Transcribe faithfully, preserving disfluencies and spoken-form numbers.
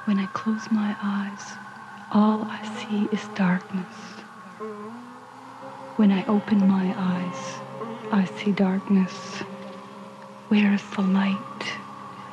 When I close my eyes, all I see is darkness. When I open my eyes, I see darkness. Where is the light?